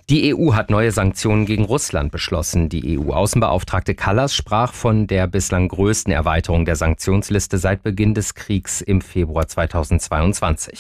Die EU hat neue Sanktionen gegen Russland beschlossen. Die EU-Außenbeauftragte Kallas sprach von der bislang größten Erweiterung der Sanktionsliste seit Beginn des Kriegs im Februar 2022.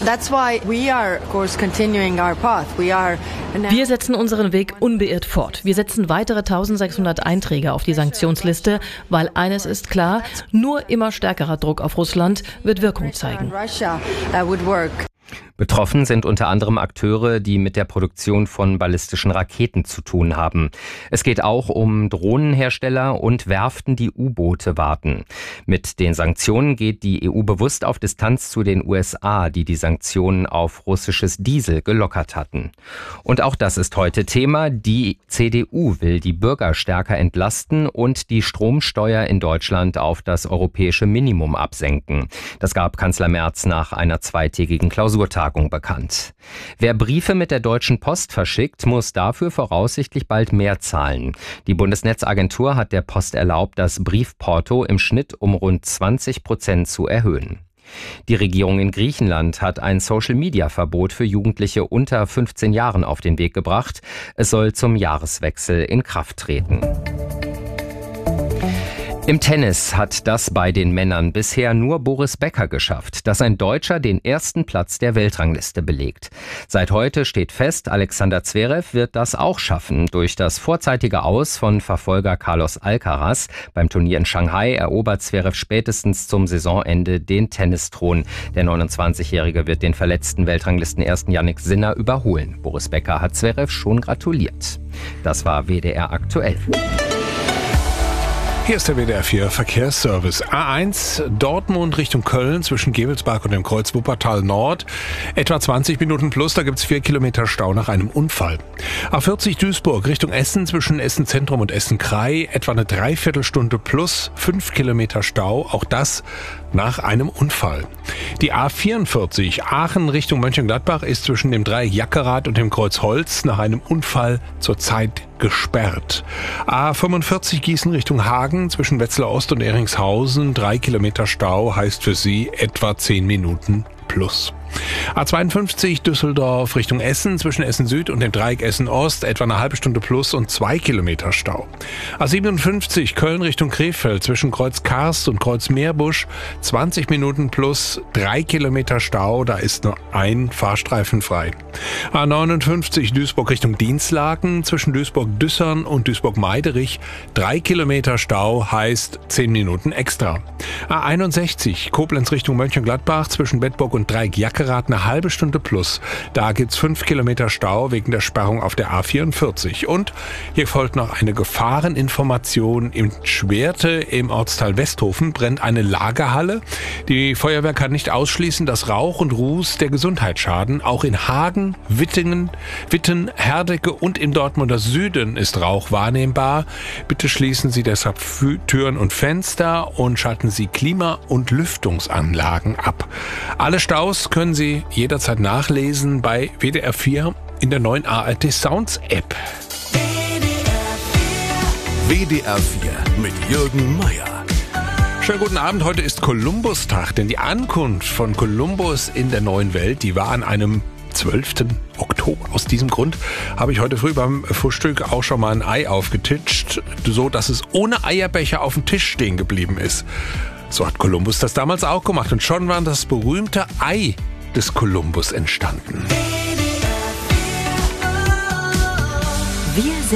Wir setzen unseren Weg unbeirrt fort. Wir setzen weitere 1600 Einträge auf die Sanktionsliste, weil eines ist klar, nur immer stärkerer Druck auf Russland wird Wirkung zeigen. Betroffen sind unter anderem Akteure, die mit der Produktion von ballistischen Raketen zu tun haben. Es geht auch um Drohnenhersteller und Werften, die U-Boote warten. Mit den Sanktionen geht die EU bewusst auf Distanz zu den USA, die die Sanktionen auf russisches Diesel gelockert hatten. Und auch das ist heute Thema. Die CDU will die Bürger stärker entlasten und die Stromsteuer in Deutschland auf das europäische Minimum absenken. Das gab Kanzler Merz nach einer zweitägigen Klausurtagung bekannt. Wer Briefe mit der Deutschen Post verschickt, muss dafür voraussichtlich bald mehr zahlen. Die Bundesnetzagentur hat der Post erlaubt, das Briefporto im Schnitt um rund 20% zu erhöhen. Die Regierung in Griechenland hat ein Social-Media-Verbot für Jugendliche unter 15 Jahren auf den Weg gebracht. Es soll zum Jahreswechsel in Kraft treten. Im Tennis hat das bei den Männern bisher nur Boris Becker geschafft, dass ein Deutscher den ersten Platz der Weltrangliste belegt. Seit heute steht fest, Alexander Zverev wird das auch schaffen. Durch das vorzeitige Aus von Verfolger Carlos Alcaraz beim Turnier in Shanghai erobert Zverev spätestens zum Saisonende den Tennisthron. Der 29-Jährige wird den verletzten Weltranglistenersten Yannick Sinner überholen. Boris Becker hat Zverev schon gratuliert. Das war WDR aktuell. Hier ist der WDR 4 Verkehrsservice. A1 Dortmund Richtung Köln zwischen Gevelsberg und dem Kreuz Wuppertal Nord. Etwa 20 Minuten plus, da gibt's 4 Kilometer Stau nach einem Unfall. A40 Duisburg Richtung Essen zwischen Essen Zentrum und Essen Krai. Etwa eine Dreiviertelstunde plus, 5 Kilometer Stau. Auch das nach einem Unfall. Die A44 Aachen Richtung Mönchengladbach ist zwischen dem Dreieck Jackerath und dem Kreuz Holz nach einem Unfall zurzeit gesperrt. A45 Gießen Richtung Hagen zwischen Wetzlar Ost und Ehringshausen. 3 Kilometer Stau heißt für Sie etwa 10 Minuten plus. A52 Düsseldorf Richtung Essen zwischen Essen Süd und dem Dreieck Essen Ost etwa eine halbe Stunde plus und 2 Kilometer Stau. A57 Köln Richtung Krefeld zwischen Kreuz Karst und Kreuz Meerbusch 20 Minuten plus 3 Kilometer Stau, da ist nur ein Fahrstreifen frei. A59 Duisburg Richtung Dinslaken zwischen Duisburg-Düssern und Duisburg-Meiderich 3 Kilometer Stau heißt 10 Minuten extra. A61 Koblenz Richtung Mönchengladbach zwischen Bedburg und Dreieck Jackerath eine halbe Stunde plus. Da gibt's 5 Kilometer Stau wegen der Sperrung auf der A44. Und hier folgt noch eine Gefahreninformation. In Schwerte im Ortsteil Westhofen brennt eine Lagerhalle. Die Feuerwehr kann nicht ausschließen, dass Rauch und Ruß der Gesundheit schaden. Auch in Hagen, Witten, Herdecke und im Dortmunder Süden ist Rauch wahrnehmbar. Bitte schließen Sie deshalb Türen und Fenster und schalten Sie Klima- und Lüftungsanlagen ab. Alle Staus können Sie jederzeit nachlesen bei WDR 4 in der neuen ARD Sounds App. WDR 4 mit Jürgen Meier. Schönen guten Abend, heute ist Kolumbustag, denn die Ankunft von Kolumbus in der neuen Welt, die war an einem 12. Oktober. Aus diesem Grund habe ich heute früh beim Frühstück auch schon mal ein Ei aufgetitscht, so dass es ohne Eierbecher auf dem Tisch stehen geblieben ist. So hat Kolumbus das damals auch gemacht und schon war das berühmte Ei des Kolumbus entstanden. Wir sind